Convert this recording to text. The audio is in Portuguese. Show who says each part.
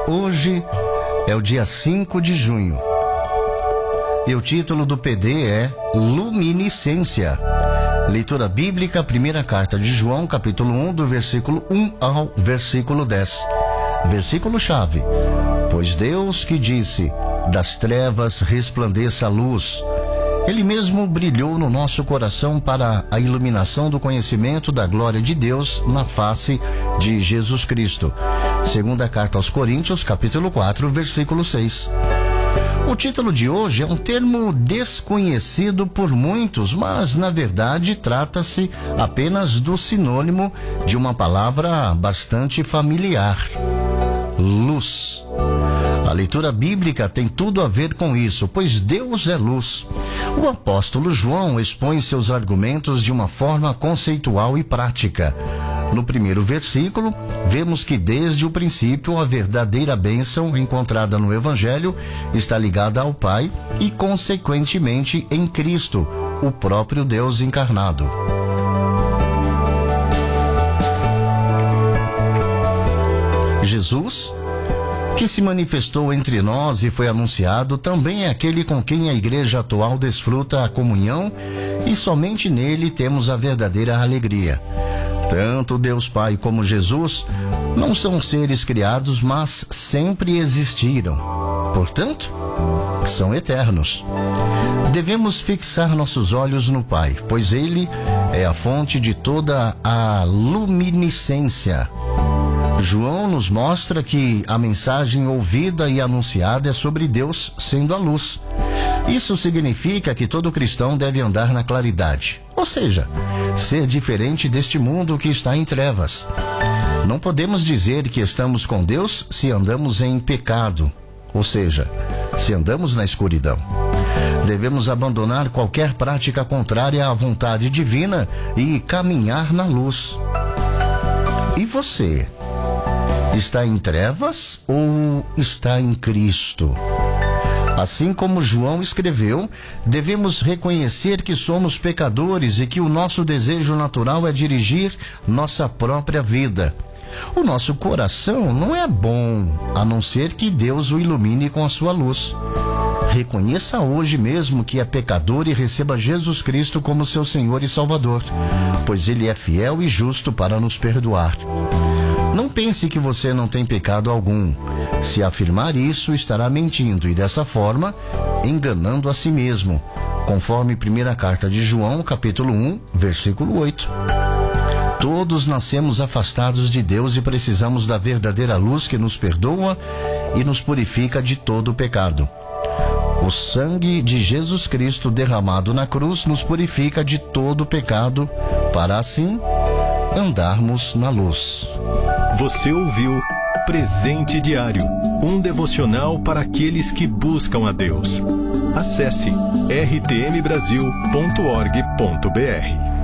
Speaker 1: Hoje é o dia 5 de junho e o título do PD é Luminiscência. Leitura bíblica, primeira carta de João, capítulo 1, do versículo 1 ao versículo 10. Versículo-chave: Pois Deus que disse, das trevas resplandeça a luz, Ele mesmo brilhou no nosso coração para a iluminação do conhecimento da glória de Deus na face de Jesus Cristo. Segunda carta aos Coríntios, capítulo 4, versículo 6. O título de hoje é um termo desconhecido por muitos, mas na verdade trata-se apenas do sinônimo de uma palavra bastante familiar: luz. A leitura bíblica tem tudo a ver com isso, pois Deus é luz. O apóstolo João expõe seus argumentos de uma forma conceitual e prática. No primeiro versículo, vemos que desde o princípio a verdadeira bênção encontrada no Evangelho está ligada ao Pai e, consequentemente, em Cristo, o próprio Deus encarnado. Jesus, que se manifestou entre nós e foi anunciado, também é aquele com quem a igreja atual desfruta a comunhão, e somente nele temos a verdadeira alegria. Tanto Deus Pai como Jesus não são seres criados, mas sempre existiram. Portanto, são eternos. Devemos fixar nossos olhos no Pai, pois Ele é a fonte de toda a luminiscência. João nos mostra que a mensagem ouvida e anunciada é sobre Deus sendo a luz. Isso significa que todo cristão deve andar na claridade, ou seja, ser diferente deste mundo que está em trevas. Não podemos dizer que estamos com Deus se andamos em pecado, ou seja, se andamos na escuridão. Devemos abandonar qualquer prática contrária à vontade divina e caminhar na luz. E você? Está em trevas ou está em Cristo? Assim como João escreveu, devemos reconhecer que somos pecadores e que o nosso desejo natural é dirigir nossa própria vida. O nosso coração não é bom, a não ser que Deus o ilumine com a sua luz. Reconheça hoje mesmo que é pecador e receba Jesus Cristo como seu Senhor e Salvador, pois Ele é fiel e justo para nos perdoar. Não pense que você não tem pecado algum. Se afirmar isso, estará mentindo e, dessa forma, enganando a si mesmo, conforme primeira carta de João, capítulo 1, versículo 8. Todos nascemos afastados de Deus e precisamos da verdadeira luz que nos perdoa e nos purifica de todo o pecado. O sangue de Jesus Cristo derramado na cruz nos purifica de todo o pecado, para assim andarmos na luz.
Speaker 2: Você ouviu Presente Diário, um devocional para aqueles que buscam a Deus. Acesse rtmbrasil.org.br.